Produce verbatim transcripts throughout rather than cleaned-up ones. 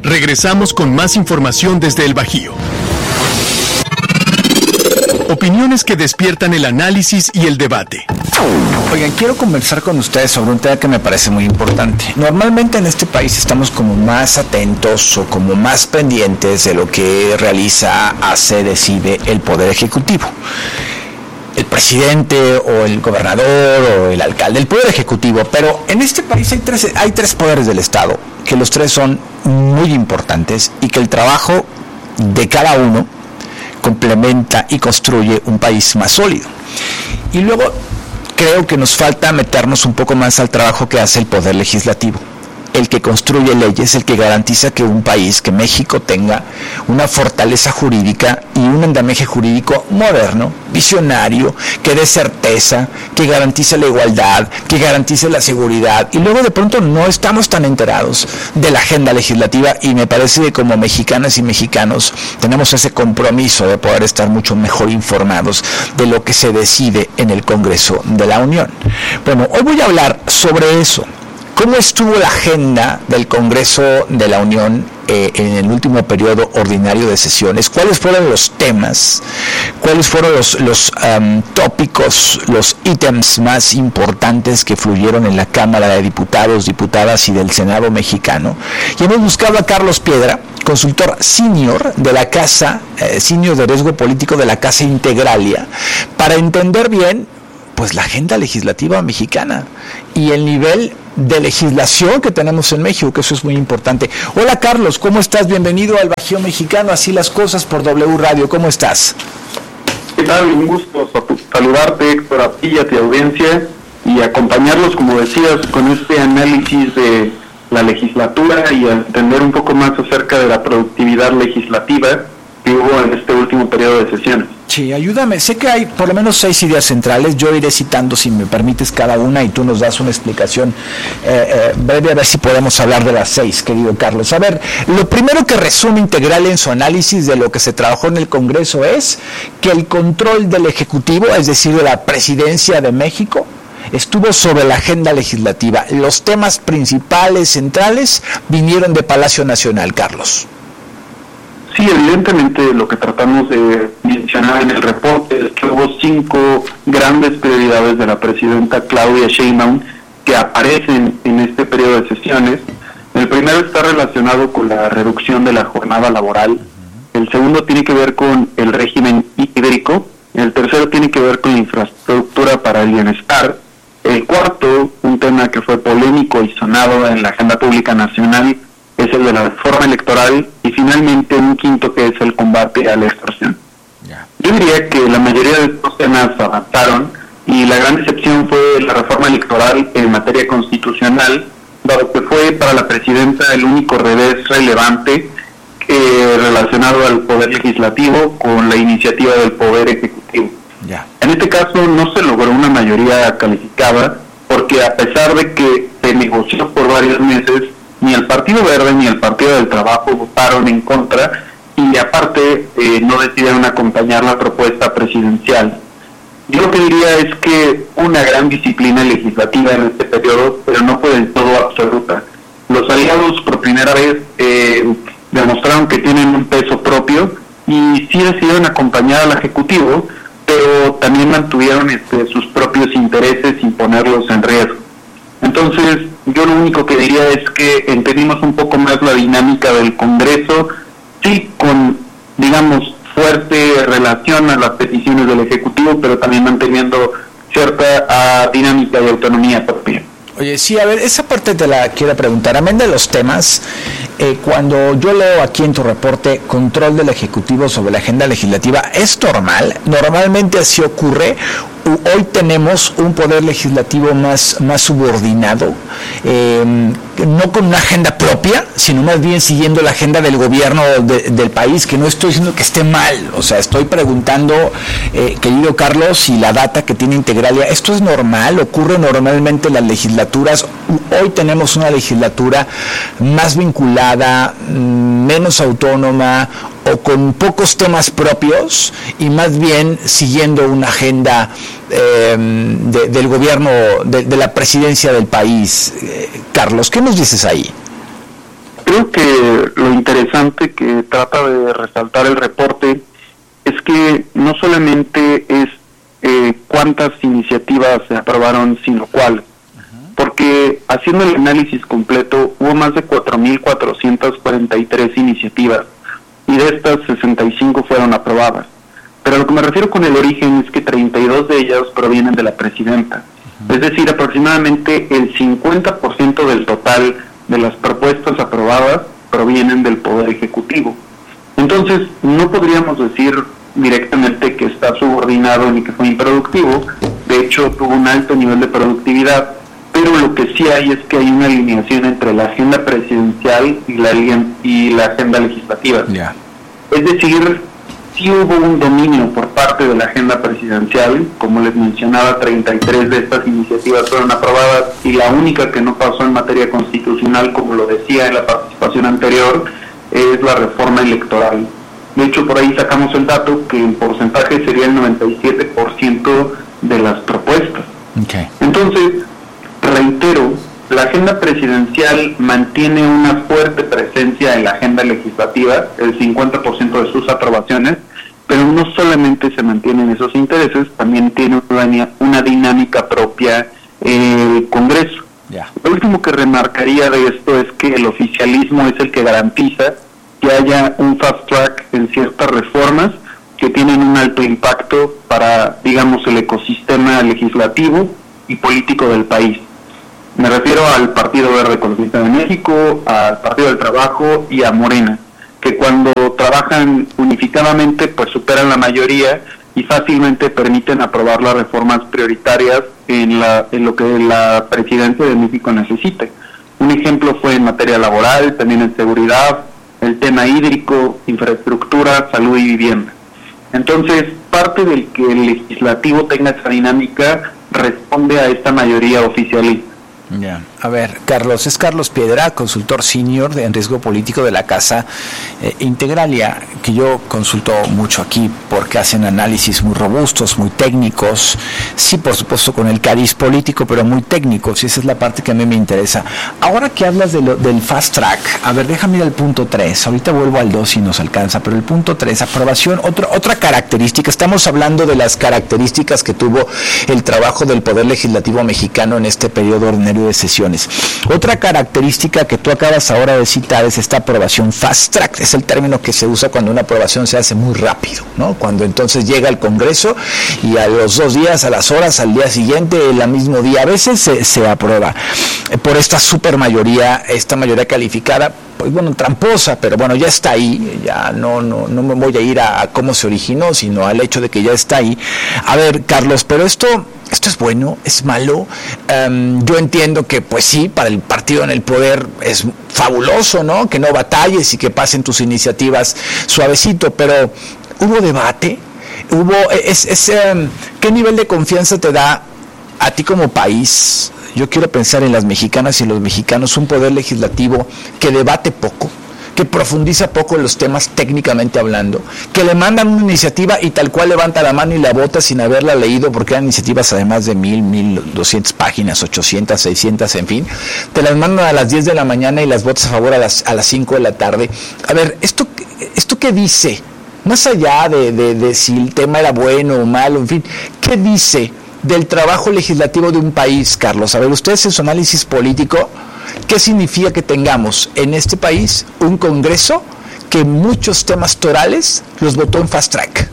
Regresamos con más información desde el Bajío. Opiniones que despiertan el análisis y el debate. Oigan, quiero conversar con ustedes sobre un tema que me parece muy importante. Normalmente en este país estamos como más atentos o como más pendientes de lo que realiza, hace, decide el Poder Ejecutivo. El presidente o el gobernador o el alcalde, el Poder Ejecutivo. Pero en este país hay tres, hay tres poderes del Estado, que los tres son muy importantes y que el trabajo de cada uno complementa y construye un país más sólido. Y luego creo que nos falta meternos un poco más al trabajo que hace el Poder Legislativo. El que construye leyes, el que garantiza que un país, que México tenga una fortaleza jurídica y un andamiaje jurídico moderno, visionario, que dé certeza, que garantice la igualdad, que garantice la seguridad. Y luego de pronto no estamos tan enterados de la agenda legislativa y me parece que como mexicanas y mexicanos tenemos ese compromiso de poder estar mucho mejor informados de lo que se decide en el Congreso de la Unión. Bueno, hoy voy a hablar sobre eso. ¿Cómo estuvo la agenda del Congreso de la Unión eh, en el último periodo ordinario de sesiones? ¿Cuáles fueron los temas? ¿Cuáles fueron los, los um, tópicos, los ítems más importantes que fluyeron en la Cámara de Diputados, Diputadas y del Senado mexicano? Y hemos buscado a Carlos Piedra, consultor senior de la Casa, eh, senior de riesgo político de la Casa Integralia, para entender bien pues la agenda legislativa mexicana y el nivel de legislación que tenemos en México, que eso es muy importante. Hola Carlos, ¿cómo estás? Bienvenido al Bajío Mexicano, así las cosas por W Radio, ¿cómo estás? ¿Qué tal? Un gusto saludarte, Héctor, a ti y a tu audiencia y acompañarlos, como decías, con este análisis de la legislatura y a entender un poco más acerca de la productividad legislativa que hubo en este último periodo de sesiones. Sí, ayúdame. Sé que hay por lo menos seis ideas centrales. Yo iré citando, si me permites, cada una y tú nos das una explicación eh, eh, breve, a ver si podemos hablar de las seis, querido Carlos. A ver, lo primero que resume Integral en su análisis de lo que se trabajó en el Congreso es que el control del Ejecutivo, es decir, de la Presidencia de México, estuvo sobre la agenda legislativa. Los temas principales, centrales, vinieron de Palacio Nacional, Carlos. Sí, evidentemente lo que tratamos de mencionar en el reporte es que hubo cinco grandes prioridades de la presidenta Claudia Sheinbaum que aparecen en este periodo de sesiones. El primero está relacionado con la reducción de la jornada laboral, el segundo tiene que ver con el régimen hídrico, el tercero tiene que ver con la infraestructura para el bienestar, el cuarto, un tema que fue polémico y sonado en la agenda pública nacional, es el de la reforma electoral, y finalmente un quinto que es el combate a la extorsión. Yeah. Yo diría que la mayoría de estos temas avanzaron y la gran excepción fue la reforma electoral en materia constitucional, dado que fue para la presidenta el único revés relevante eh, relacionado al poder legislativo con la iniciativa del poder ejecutivo. Yeah. En este caso no se logró una mayoría calificada porque a pesar de que se negoció por varios meses, ni el Partido Verde ni el Partido del Trabajo votaron en contra y aparte eh, no decidieron acompañar la propuesta presidencial. Yo lo que diría es que una gran disciplina legislativa en este periodo, pero no fue del todo absoluta. Los aliados por primera vez eh, demostraron que tienen un peso propio y sí decidieron acompañar al Ejecutivo, pero también mantuvieron este, sus propios intereses sin ponerlos en riesgo. Entonces, yo lo único que diría es que entendimos un poco más la dinámica del Congreso, sí con, digamos, fuerte relación a las peticiones del Ejecutivo, pero también manteniendo cierta uh, dinámica y autonomía propia. Oye, sí, a ver, esa parte te la quiero preguntar. Amén de los temas, eh, cuando yo leo aquí en tu reporte control del Ejecutivo sobre la agenda legislativa, ¿es normal? ¿Normalmente así ocurre? Hoy tenemos un poder legislativo más, más subordinado, eh, no con una agenda propia, sino más bien siguiendo la agenda del gobierno de, del país, que no estoy diciendo que esté mal, o sea, estoy preguntando, eh, querido Carlos, y la data que tiene Integralia, ¿esto es normal? ¿Ocurre normalmente en las legislaturas? Hoy tenemos una legislatura más vinculada, menos autónoma, o con pocos temas propios y más bien siguiendo una agenda eh, de, del gobierno, de, de la presidencia del país. Eh, Carlos, ¿qué nos dices ahí? Creo creo que lo interesante que trata de resaltar el reporte es que no solamente es eh, cuántas iniciativas se aprobaron, sino cuáles. Uh-huh. Porque haciendo el análisis completo, hubo más de cuatro mil cuatrocientas cuarenta y tres iniciativas, y de estas sesenta y cinco fueron aprobadas. Pero a lo que me refiero con el origen es que treinta y dos de ellas provienen de la presidenta. Uh-huh. Es decir, aproximadamente el cincuenta por ciento del total de las propuestas aprobadas provienen del Poder Ejecutivo. Entonces, no podríamos decir directamente que está subordinado ni que fue improductivo. De hecho, tuvo un alto nivel de productividad, pero lo que sí hay es que hay una alineación entre la agenda presidencial y la, y la agenda legislativa. Yeah. Es decir, sí hubo un dominio por parte de la agenda presidencial. Como les mencionaba, treinta y tres de estas iniciativas fueron aprobadas, y la única que no pasó en materia constitucional, como lo decía en la participación anterior, es la reforma electoral. De hecho, por ahí sacamos el dato que en porcentaje sería el noventa y siete por ciento de las propuestas. Okay. Entonces, reitero, la agenda presidencial mantiene una fuerte presencia en la agenda legislativa, el cincuenta por ciento de sus aprobaciones, pero no solamente se mantienen esos intereses, también tiene una, una dinámica propia el Congreso. Yeah. Lo último que remarcaría de esto es que el oficialismo es el que garantiza que haya un fast track en ciertas reformas que tienen un alto impacto para, digamos, el ecosistema legislativo y político del país. Me refiero al Partido Verde Ecologista de México, al Partido del Trabajo y a Morena, que cuando trabajan unificadamente pues superan la mayoría y fácilmente permiten aprobar las reformas prioritarias en, la, en lo que la presidencia de México necesite. Un ejemplo fue en materia laboral, también en seguridad, el tema hídrico, infraestructura, salud y vivienda. Entonces, parte del que el legislativo tenga esa dinámica responde a esta mayoría oficialista. Ya, yeah. A ver, Carlos, es Carlos Piedra, consultor senior en riesgo político de la Casa eh, Integralia, que yo consulto mucho aquí porque hacen análisis muy robustos, muy técnicos, sí, por supuesto con el cariz político, pero muy técnicos, y esa es la parte que a mí me interesa. Ahora que hablas de lo, del fast track, a ver, déjame ir al punto tres, ahorita vuelvo al dos si nos alcanza, pero el punto tres, aprobación, otra, otra característica, estamos hablando de las características que tuvo el trabajo del Poder Legislativo mexicano en este periodo ordinario de sesiones. Otra característica que tú acabas ahora de citar es esta aprobación fast track, es el término que se usa cuando una aprobación se hace muy rápido, ¿no? Cuando entonces llega al Congreso y a los dos días, a las horas, al día siguiente, el mismo día, a veces se, se aprueba por esta supermayoría, esta mayoría calificada, pues bueno, tramposa, pero bueno, ya está ahí, ya no, no, no me voy a ir a, a cómo se originó, sino al hecho de que ya está ahí. A ver, Carlos, pero esto, esto es bueno, es malo. Um, yo entiendo que, pues sí, para el partido en el poder es fabuloso, ¿no? Que no batalles y que pasen tus iniciativas suavecito, pero ¿hubo debate? ¿Hubo, es, es, um, ¿qué nivel de confianza te da a ti como país? Yo quiero pensar en las mexicanas y en los mexicanos, un poder legislativo que debate poco, que profundiza poco en los temas técnicamente hablando, que le mandan una iniciativa y tal cual levanta la mano y la vota sin haberla leído, porque eran iniciativas además de mil, mil doscientas páginas, ochocientas, seiscientas, en fin, te las mandan a las diez de la mañana y las votas a favor a las, a las cinco de la tarde. A ver, ¿esto, esto qué dice? Más allá de, de, de si el tema era bueno o malo, en fin, ¿qué dice del trabajo legislativo de un país, Carlos? A ver, ustedes en su análisis político, ¿qué significa que tengamos en este país un Congreso que muchos temas torales los votó en fast track?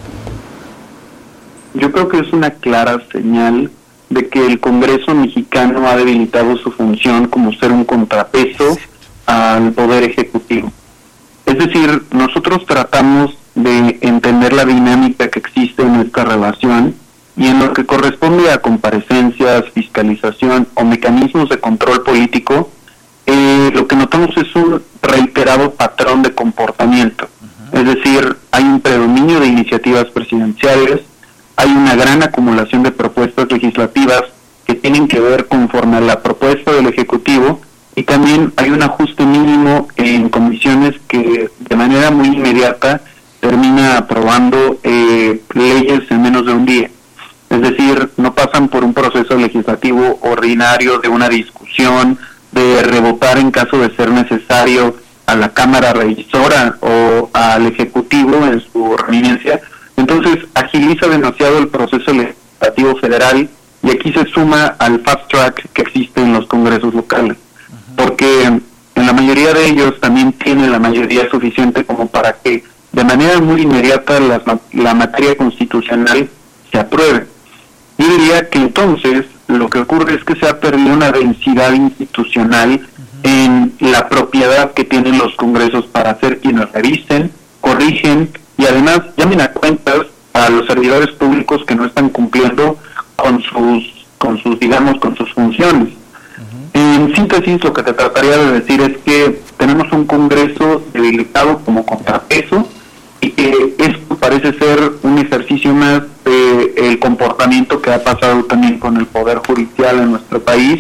Yo creo que es una clara señal de que el Congreso mexicano ha debilitado su función como ser un contrapeso al Poder Ejecutivo. Es decir, nosotros tratamos de entender la dinámica que existe en esta relación, y en lo que corresponde a comparecencias, fiscalización o mecanismos de control político, eh, lo que notamos es un reiterado patrón de comportamiento. Uh-huh. Es decir, hay un predominio de iniciativas presidenciales, hay una gran acumulación de propuestas legislativas que tienen que ver conforme a la propuesta del Ejecutivo, y también hay un ajuste mínimo en comisiones que de manera muy inmediata termina aprobando eh, leyes en menos de un día. Es decir, no pasan por un proceso legislativo ordinario de una discusión, de rebotar en caso de ser necesario a la Cámara Revisora o al Ejecutivo en su reminencia, entonces agiliza demasiado el proceso legislativo federal, y aquí se suma al fast track que existe en los congresos locales, porque en la mayoría de ellos también tienen la mayoría suficiente como para que de manera muy inmediata la, la materia constitucional se apruebe. Yo diría que entonces lo que ocurre es que se ha perdido una densidad institucional en la propiedad que tienen los congresos para ser quienes revisen, corrigen y además llamen a cuentas a los servidores públicos que no están cumpliendo con sus, con sus digamos, con sus funciones. Uh-huh. En síntesis, lo que te trataría de decir es que tenemos un Congreso debilitado como contrapeso, y que esto parece ser un ejercicio más de el comportamiento que ha pasado también con el Poder Judicial en nuestro país,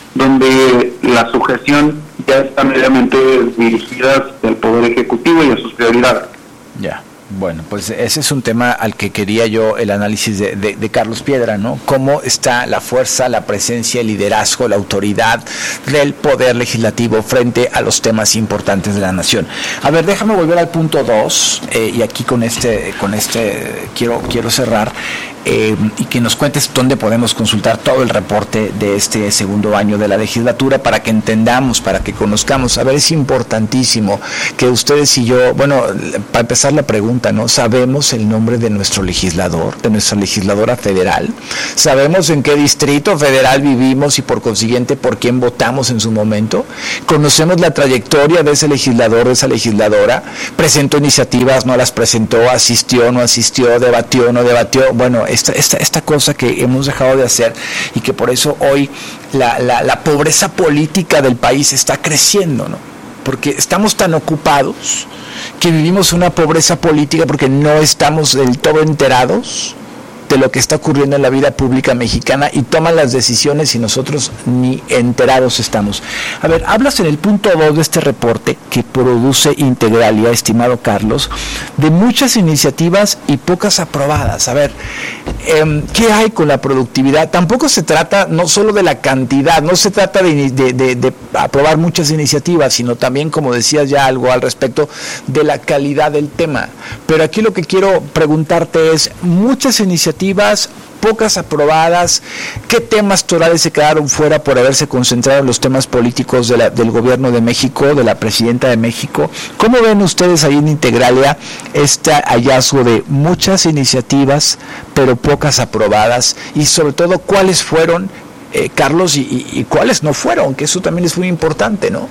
donde la sujeción ya está meramente dirigida del Poder Ejecutivo y a sus prioridades. Ya. Bueno, pues ese es un tema al que quería yo el análisis de, de, de Carlos Piedra, ¿no? Cómo está la fuerza, la presencia, el liderazgo, la autoridad del poder legislativo frente a los temas importantes de la nación. A ver, déjame volver al punto dos, eh, y aquí con este, con este quiero, quiero cerrar. Eh, y que nos cuentes dónde podemos consultar todo el reporte de este segundo año de la legislatura para que entendamos, para que conozcamos. A ver, es importantísimo que ustedes y yo, bueno, para empezar la pregunta, ¿no? ¿Sabemos el nombre de nuestro legislador, de nuestra legisladora federal? ¿Sabemos en qué distrito federal vivimos y por consiguiente por quién votamos en su momento? ¿Conocemos la trayectoria de ese legislador, de esa legisladora? ¿Presentó iniciativas, no las presentó? ¿Asistió, no asistió? ¿Debatió, no debatió? Bueno, Esta, esta, esta cosa que hemos dejado de hacer y que por eso hoy la, la, la pobreza política del país está creciendo, ¿no? Porque estamos tan ocupados que vivimos una pobreza política porque no estamos del todo enterados de lo que está ocurriendo en la vida pública mexicana y toman las decisiones y nosotros ni enterados estamos. A ver, hablas en el punto dos de este reporte que produce Integralia, estimado Carlos, de muchas iniciativas y pocas aprobadas. A ver, eh, ¿qué hay con la productividad? Tampoco se trata no solo de la cantidad, no se trata de, de, de, de aprobar muchas iniciativas, sino también, como decías ya algo al respecto, de la calidad del tema. Pero aquí lo que quiero preguntarte es, muchas iniciativas, pocas aprobadas, ¿qué temas torales se quedaron fuera por haberse concentrado en los temas políticos de la, del gobierno de México, de la presidenta de México? ¿Cómo ven ustedes ahí en Integralia este hallazgo de muchas iniciativas, pero pocas aprobadas? Y sobre todo, ¿cuáles fueron, eh, Carlos, y, y, y cuáles no fueron? Que eso también es muy importante, ¿no?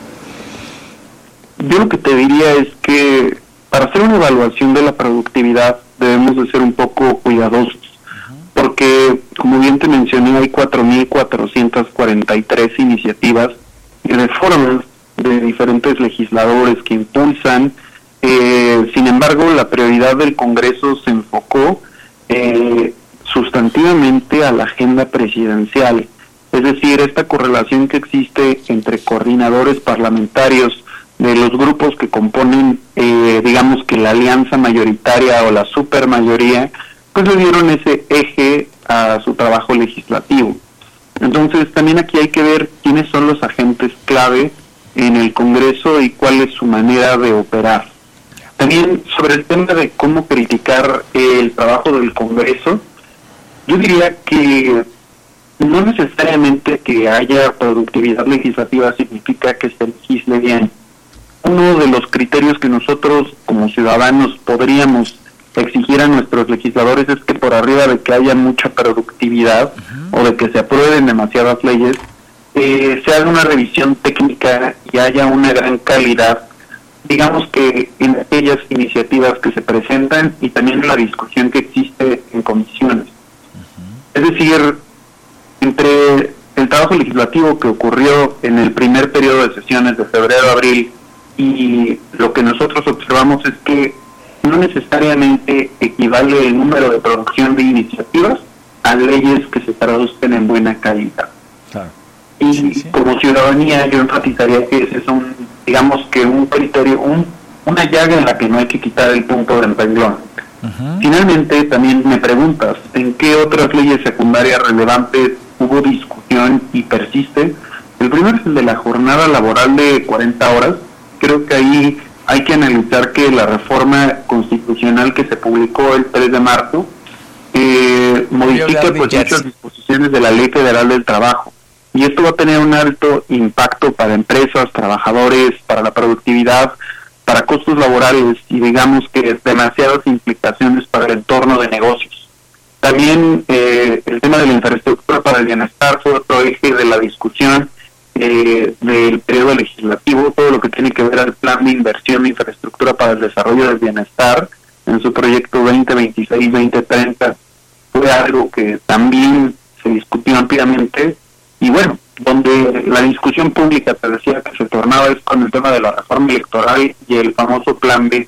Yo lo que te diría es que para hacer una evaluación de la productividad debemos de ser un poco cuidadosos, porque, como bien te mencioné, hay cuatro mil cuatrocientas cuarenta y tres iniciativas y reformas de diferentes legisladores que impulsan. Eh, sin embargo, la prioridad del Congreso se enfocó eh, sustantivamente a la agenda presidencial, es decir, esta correlación que existe entre coordinadores parlamentarios de los grupos que componen, eh, digamos que la alianza mayoritaria o la supermayoría, pues le dieron ese eje a su trabajo legislativo. Entonces también aquí hay que ver quiénes son los agentes clave en el Congreso y cuál es su manera de operar. También sobre el tema de cómo criticar el trabajo del Congreso, yo diría que no necesariamente que haya productividad legislativa significa que se legisle bien. Uno de los criterios que nosotros como ciudadanos podríamos exigir a nuestros legisladores es que por arriba de que haya mucha productividad uh-huh. o de que se aprueben demasiadas leyes, eh, se haga una revisión técnica y haya una gran calidad, digamos que en aquellas iniciativas que se presentan y también en la discusión que existe en comisiones. Uh-huh. Es decir, entre el trabajo legislativo que ocurrió en el primer periodo de sesiones de febrero a abril y lo que nosotros observamos es que no necesariamente equivale el número de producción de iniciativas a leyes que se traduzcan en buena calidad. Claro. Y sí, sí. Como ciudadanía yo enfatizaría que ese es un, digamos que un criterio, un, una llaga en la que no hay que quitar el punto del renglón. Uh-huh. Finalmente también me preguntas, ¿en qué otras leyes secundarias relevantes hubo discusión y persiste? El primero es el de la jornada laboral de cuarenta horas, creo que ahí hay que analizar que la reforma constitucional que se publicó el tres de marzo eh, modifica pues, muchas disposiciones de la Ley Federal del Trabajo. Y esto va a tener un alto impacto para empresas, trabajadores, para la productividad, para costos laborales y digamos que demasiadas implicaciones para el entorno de negocios. También eh, el tema de la infraestructura para el bienestar fue otro eje de la discusión eh, del periodo legislativo, todo lo que tiene que ver al plan de inversión de infraestructura para el desarrollo del bienestar en su proyecto veinte veintiséis veinte treinta fue algo que también se discutió ampliamente. Y bueno, donde la discusión pública, te decía, que se tornaba es con el tema de la reforma electoral y el famoso Plan B.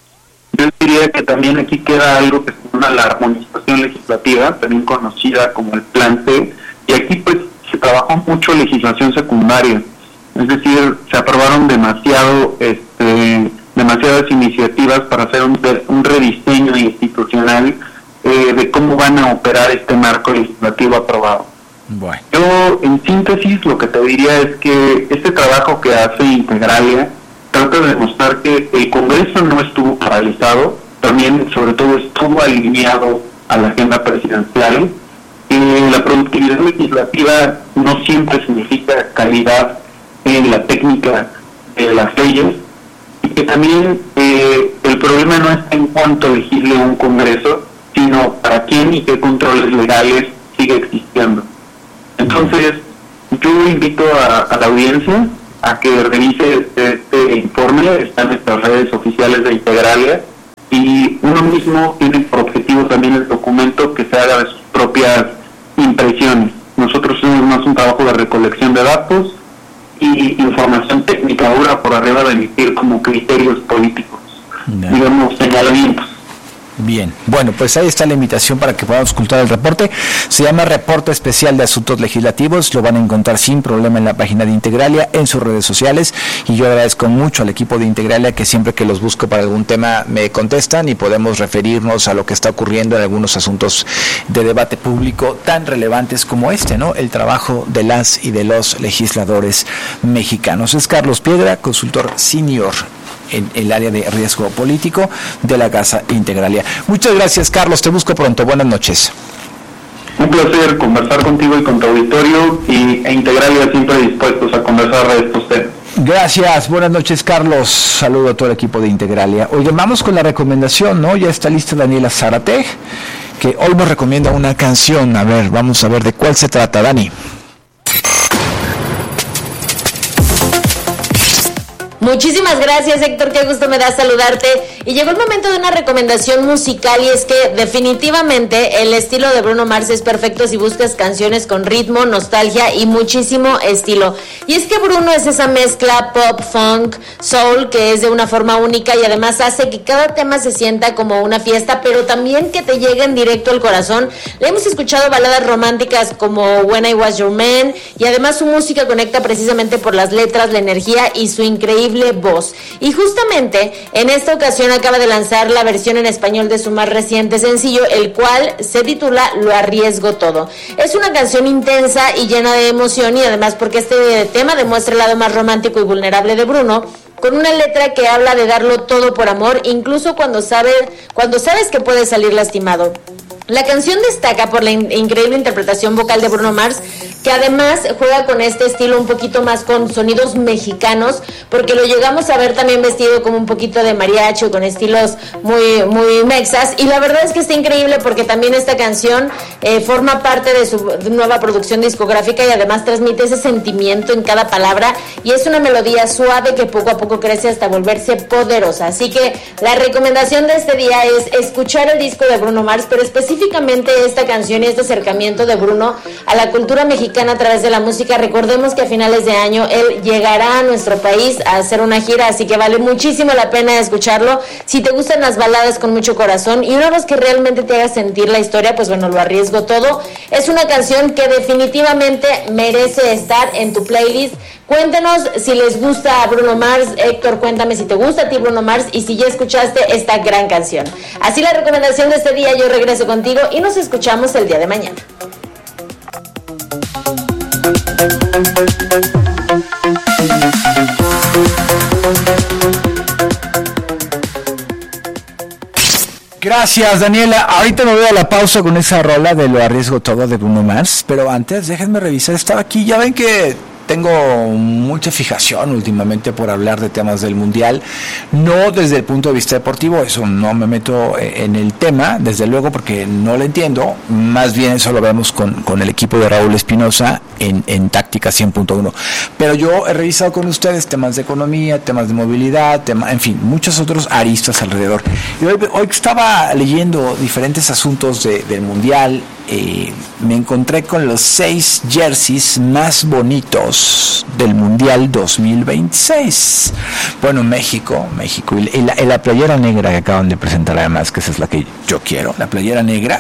Yo diría que también aquí queda algo que se llama la armonización legislativa, también conocida como el Plan C, y aquí pues se trabajó mucho legislación secundaria, es decir, se aprobaron demasiado, este, demasiadas iniciativas para hacer un, un rediseño institucional eh, de cómo van a operar este marco legislativo aprobado. Bueno. Yo, en síntesis, lo que te diría es que este trabajo que hace Integralia trata de demostrar que el Congreso no estuvo paralizado, también, sobre todo, estuvo alineado a la agenda presidencial. Eh, la productividad legislativa no siempre significa calidad en la técnica de las leyes, y que también eh, el problema no está en cuánto legisle un Congreso, sino para quién y qué controles legales sigue existiendo. Entonces, yo invito a, a la audiencia a que revise este, este informe, está en nuestras redes oficiales de Integralia, y uno mismo tiene por objetivo también el documento que se haga de sus propias impresiones. Nosotros hacemos más un trabajo de recolección de datos y información técnica, ahora por arriba de emitir como criterios políticos, no. digamos, señalamientos. Bien, bueno, pues ahí está la invitación para que podamos escuchar el reporte. Se llama Reporte Especial de Asuntos Legislativos, lo van a encontrar sin problema en la página de Integralia, en sus redes sociales, y yo agradezco mucho al equipo de Integralia que siempre que los busco para algún tema me contestan y podemos referirnos a lo que está ocurriendo en algunos asuntos de debate público tan relevantes como este, ¿no? El trabajo de las y de los legisladores mexicanos. Es Carlos Piedra, consultor senior en el área de riesgo político de la Casa Integralia. Muchas gracias, Carlos, te busco pronto. Buenas noches. Un placer conversar contigo y con tu auditorio, y e Integralia siempre dispuestos a conversar de estos temas. Gracias, buenas noches, Carlos. Saludo a todo el equipo de Integralia. Hoy vamos con la recomendación, ¿no? Ya está lista Daniela Zárate, que hoy nos recomienda una canción. A ver, vamos a ver de cuál se trata, Dani. Muchísimas gracias, Héctor, qué gusto me da saludarte. Y llegó el momento de una recomendación musical, y es que definitivamente el estilo de Bruno Mars es perfecto si buscas canciones con ritmo, nostalgia y muchísimo estilo. Y es que Bruno es esa mezcla pop, funk, soul, que es de una forma única y además hace que cada tema se sienta como una fiesta, pero también que te lleguen directo al corazón. Le hemos escuchado baladas románticas como When I Was Your Man, y además su música conecta precisamente por las letras, la energía y su increíble voz. Y justamente en esta ocasión acaba de lanzar la versión en español de su más reciente sencillo, el cual se titula Lo Arriesgo Todo. Es una canción intensa y llena de emoción, y además porque este tema demuestra el lado más romántico y vulnerable de Bruno, con una letra que habla de darlo todo por amor, incluso cuando sabe, cuando sabes que puedes salir lastimado. La canción destaca por la in- increíble interpretación vocal de Bruno Mars, que además juega con este estilo un poquito más con sonidos mexicanos, porque lo llegamos a ver también vestido como un poquito de mariachi, con estilos muy, muy mexas, y la verdad es que está increíble porque también esta canción eh, forma parte de su nueva producción discográfica, y además transmite ese sentimiento en cada palabra, y es una melodía suave que poco a poco crece hasta volverse poderosa. Así que la recomendación de este día es escuchar el disco de Bruno Mars, pero específicamente esta canción y este acercamiento de Bruno a la cultura mexicana a través de la música. Recordemos que a finales de año él llegará a nuestro país a hacer una gira, así que vale muchísimo la pena escucharlo. Si te gustan las baladas con mucho corazón y una voz que realmente te haga sentir la historia, pues bueno, Lo Arriesgo Todo es una canción que definitivamente merece estar en tu playlist. Cuéntenos si les gusta a Bruno Mars. Héctor, cuéntame si te gusta a ti Bruno Mars y si ya escuchaste esta gran canción. Así la recomendación de este día. Yo regreso contigo y nos escuchamos el día de mañana. Thank you. Gracias, Daniela. Ahorita me voy a la pausa con esa rola de Lo Arriesgo Todo de Bruno Mars, pero antes déjenme revisar. Estaba aquí, ya ven que tengo mucha fijación últimamente por hablar de temas del Mundial, no desde el punto de vista deportivo, eso no me meto en el tema, desde luego, porque no lo entiendo, más bien eso lo vemos con, con el equipo de Raúl Espinosa en, en Táctica cien punto uno, pero yo he revisado con ustedes temas de economía, temas de movilidad, tema, en fin, muchos otros aristas alrededor. Y hoy, hoy estaba leyendo diferentes asuntos de, del Mundial, eh, me encontré con los seis jerseys más bonitos del Mundial dos mil veintiséis. Bueno, México, México, y, y, la, y la playera negra que acaban de presentar, además, que esa es la que yo quiero, la playera negra.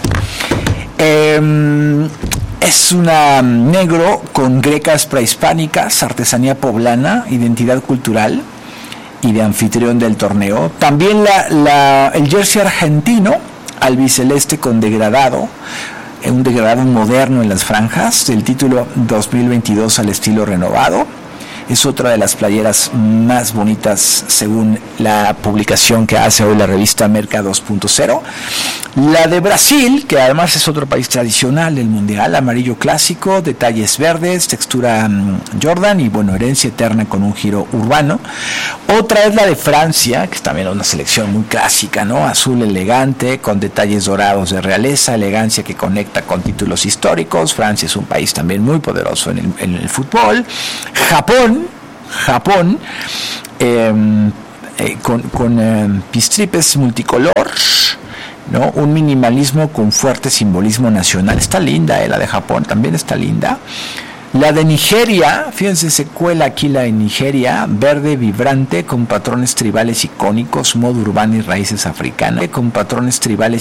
Eh, es una negro con grecas prehispánicas, artesanía poblana, identidad cultural y de anfitrión del torneo. También la, la, el jersey argentino, albiceleste con degradado, un degradado moderno en las franjas, el título dos mil veintidós al estilo renovado. Es otra de las playeras más bonitas según la publicación que hace hoy la revista Merca dos punto cero. La de Brasil, que además es otro país tradicional del Mundial, amarillo clásico, detalles verdes, textura um, Jordan y bueno, herencia eterna con un giro urbano. Otra es la de Francia, que es también una selección muy clásica, ¿no? Azul elegante, con detalles dorados de realeza, elegancia que conecta con títulos históricos. Francia es un país también muy poderoso en el, en el fútbol. Japón, Japón, eh, eh, con, con eh, pistripes multicolor, ¿no? Un minimalismo con fuerte simbolismo nacional. Está linda, eh, la de Japón, también está linda. La de Nigeria, fíjense, se cuela aquí la de Nigeria, verde vibrante con patrones tribales icónicos, modo urbano y raíces africanas, con patrones tribales